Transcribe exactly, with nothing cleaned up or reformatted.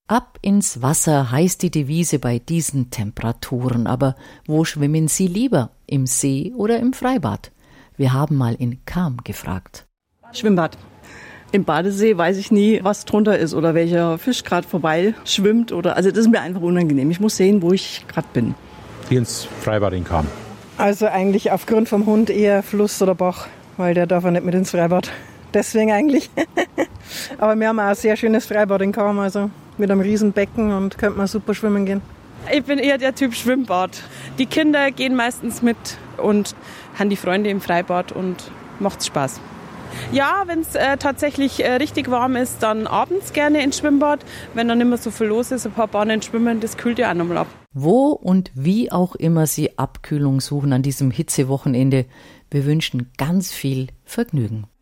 Ab ins Wasser heißt die Devise bei diesen Temperaturen. Aber wo schwimmen Sie lieber? Im See oder im Freibad? Wir haben mal in Cham gefragt. Schwimmbad. Im Badesee weiß ich nie, was drunter ist oder welcher Fisch gerade vorbei schwimmt. Oder, also das ist mir einfach unangenehm. Ich muss sehen, wo ich gerade bin. Hier ins Freibad in Cham. Also eigentlich aufgrund vom Hund eher Fluss oder Bach, weil der darf ja nicht mit ins Freibad. Deswegen eigentlich. Aber wir haben auch ein sehr schönes Freibad in Cham, also mit einem riesen Becken und könnte man super schwimmen gehen. Ich bin eher der Typ Schwimmbad. Die Kinder gehen meistens mit und haben die Freunde im Freibad und macht's Spaß. Ja, wenn es äh, tatsächlich äh, richtig warm ist, dann abends gerne ins Schwimmbad. Wenn dann nicht mehr so viel los ist, ein paar Bahnen schwimmen, das kühlt ja auch nochmal ab. Wo und wie auch immer Sie Abkühlung suchen an diesem Hitzewochenende, wir wünschen ganz viel Vergnügen.